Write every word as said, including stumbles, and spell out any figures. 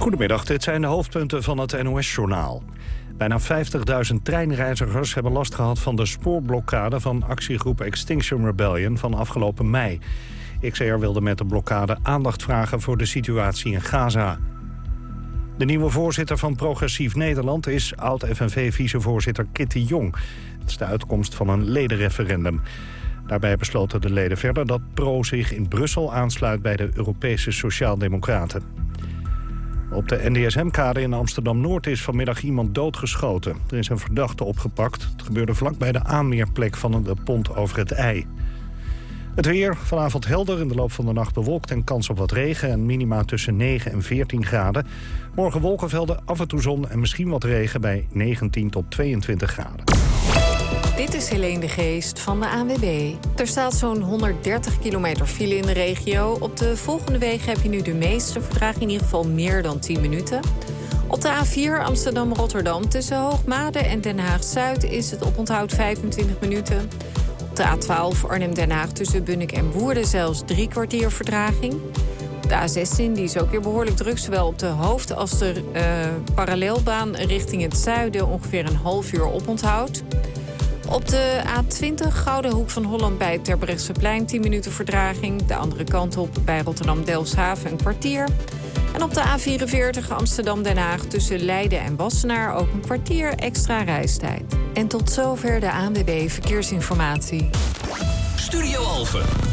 Goedemiddag, dit zijn de hoofdpunten van het N O S-journaal. Bijna vijftigduizend treinreizigers hebben last gehad van de spoorblokkade van actiegroep Extinction Rebellion van afgelopen mei. X R wilde met de blokkade aandacht vragen voor de situatie in Gaza. De nieuwe voorzitter van Progressief Nederland is oud-F N V-vicevoorzitter Kitty Jong. Het is de uitkomst van een ledenreferendum. Daarbij besloten de leden verder dat Pro zich in Brussel aansluit bij de Europese Sociaaldemocraten. Op de N D S M-kade in Amsterdam-Noord is vanmiddag iemand doodgeschoten. Er is een verdachte opgepakt. Het gebeurde vlak bij de aanmeerplek van de pont over het IJ. Het weer, vanavond helder, in de loop van de nacht bewolkt en kans op wat regen en minima tussen negen en veertien graden. Morgen wolkenvelden, af en toe zon en misschien wat regen bij negentien tot tweeëntwintig graden. Dit is Helene de Geest van de A N W B. Er staat zo'n honderddertig kilometer file in de regio. Op de volgende wegen heb je nu de meeste vertraging, in ieder geval meer dan tien minuten. Op de A vier Amsterdam-Rotterdam tussen Hoogmade en Den Haag-Zuid is het oponthoud vijfentwintig minuten. Op de A twaalf Arnhem-Den Haag tussen Bunnik en Woerden zelfs drie kwartier vertraging. De A zestien die is ook weer behoorlijk druk, zowel op de hoofd- als de uh, parallelbaan richting het zuiden ongeveer een half uur oponthoud. Op de A twintig Gouden Hoek van Holland bij het Terbrechtseplein tien minuten vertraging. De andere kant op bij Rotterdam-Delfshaven een kwartier. En op de A vierenveertig Amsterdam-Den Haag tussen Leiden en Wassenaar ook een kwartier extra reistijd. En tot zover de A N W B Verkeersinformatie. Studio Alphen.